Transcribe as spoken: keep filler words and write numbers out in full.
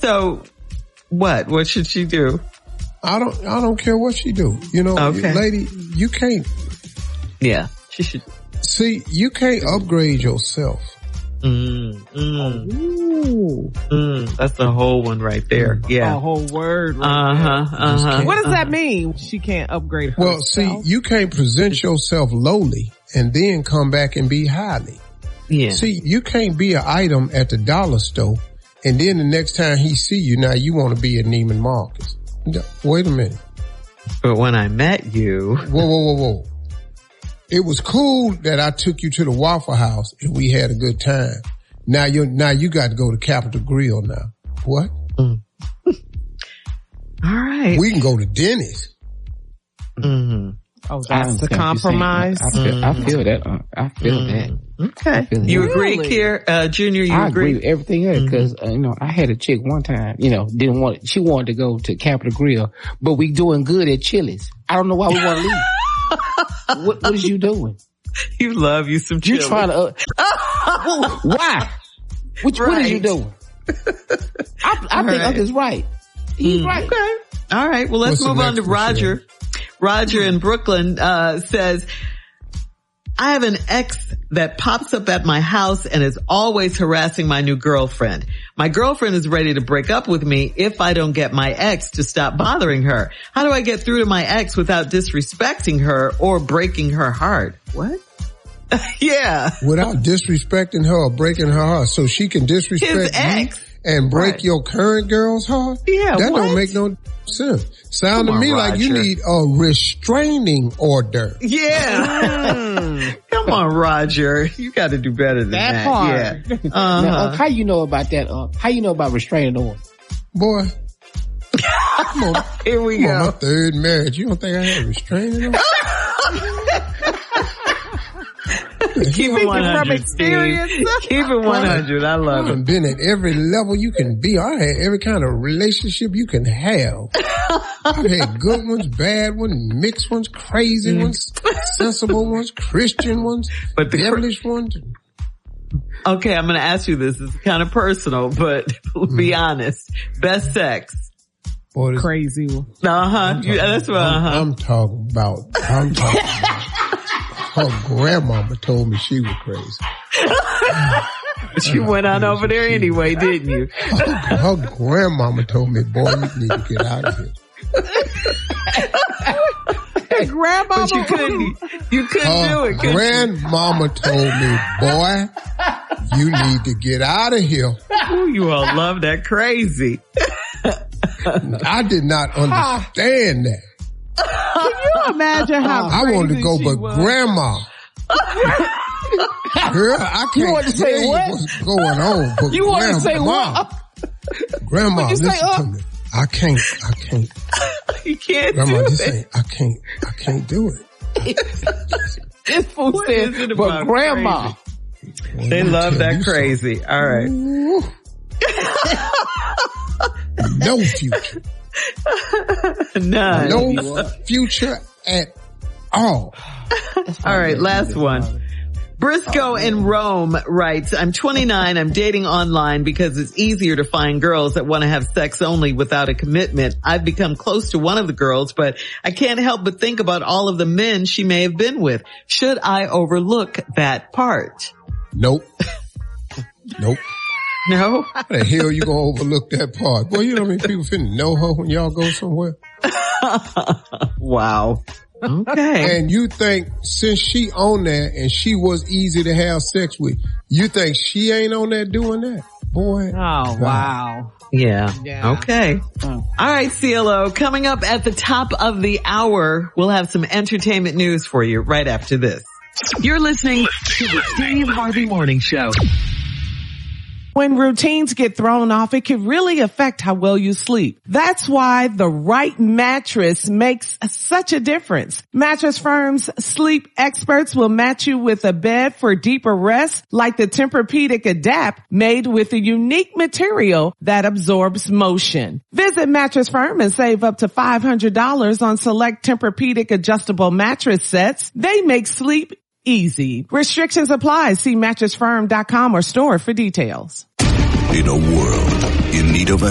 So what? What should she do? I don't, I don't care what she do. You know, okay. lady, you can't. Yeah, she should. See, you can't upgrade yourself. Mm, mm. Ooh. Mm, that's a whole one right there. Yeah. A whole word. Right uh-huh, there. uh-huh. What does uh-huh. that mean? She can't upgrade herself? Well, see, you can't present yourself lowly and then come back and be highly. Yeah. See, you can't be an item at the dollar store and then the next time he see you, now you want to be at Neiman Marcus. Wait a minute. But when I met you. Whoa, whoa, whoa, whoa. It was cool that I took you to the Waffle House and we had a good time. Now you now you got to go to Capitol Grill now. What? Mm. All right. We can go to Denny's. Mm-hmm. Oh, that's the compromise. I feel, I feel that. Uh, I feel mm. that. Okay. Feel you that. agree, Kier, uh, Junior? You I agree? agree with everything else because mm-hmm. uh, you know I had a chick one time. You know, didn't want. She wanted to go to Capitol Grill, but we doing good at Chili's. I don't know why we want to leave. What, what is you doing? You love you some chili. You trying to, uh, why? Which, right. What are you doing? I, I think right. Uncle's right. He's mm. right. Okay. All right. Well, let's What's move on to Roger. Roger in Brooklyn, uh, says, I have an ex that pops up at my house and is always harassing my new girlfriend. My girlfriend is ready to break up with me if I don't get my ex to stop bothering her. How do I get through to my ex without disrespecting her or breaking her heart? What? Yeah. Without disrespecting her or breaking her heart, so she can disrespect His ex. you and break right. your current girl's heart? Yeah, That what? don't make no sense. Sound Come to me on, like Roger. you need a restraining order. Yeah. Mm. Come on, Roger. You got to do better than that. That part. Yeah. Uh-huh. Now, uh, how you know about that? Uh, how you know about restraining order? Boy. Come on. Here we Come go. on, my third marriage. You don't think I had restraining order? Keep it one hundred, Steve. Keep it one hundred. I love I've it. been at every level you can be. I had every kind of relationship you can have. I've had good ones, bad ones, mixed ones, crazy mm. ones, sensible ones, Christian ones, but the devilish cr- ones. Okay, I'm going to ask you this. It's kind of personal, but mm. be honest. Best sex. Boy, crazy one. Uh-huh. You, that's what, I'm, uh-huh. I'm talking about. I'm talking about. Her grandmama told me she was crazy. But you went on over there anyway, didn't you? Her, her grandmama told me, boy, you need to get out of here. Hey, grandmama. But you couldn't, you couldn't her do it, could grandmama you? told me, boy, you need to get out of here. Ooh, you all love that crazy. I did not understand that. Can you imagine how I crazy wanted to go, but was? grandma. Girl, I can't You want to tell say you what? what's going on, but You want grandma, to say what? Grandma, What'd you listen say, to uh? me. I can't, I can't. You can't Grandma, do this it. ain't, I can't, I can't do it. This fool What said, is it but about grandma. crazy? Well, They let me love tell that you crazy. something. All right. Ooh. No future. None. No future at all. All right, last one. Briscoe in Rome writes, I'm twenty-nine. I'm dating online because it's easier to find girls that want to have sex only without a commitment. I've become close to one of the girls, but I can't help but think about all of the men she may have been with. Should I overlook that part? Nope. Nope. No? How the hell you gonna overlook that part? Boy, you know how many people finna know her when y'all go somewhere? Wow. Okay. And you think since she on there and she was easy to have sex with, you think she ain't on there doing that? Boy. Oh, wow. Yeah. Yeah. Okay. Oh. All right, C L O. Coming up at the top of the hour, we'll have some entertainment news for you right after this. You're listening to the Steve Harvey Morning Show. When routines get thrown off, it can really affect how well you sleep. That's why the right mattress makes such a difference. Mattress Firm's sleep experts will match you with a bed for deeper rest, like the Tempur-Pedic Adapt, made with a unique material that absorbs motion. Visit Mattress Firm and save up to five hundred dollars on select Tempur-Pedic adjustable mattress sets. They make sleep easy. Restrictions apply. See mattress firm dot com or store for details. In a world in need of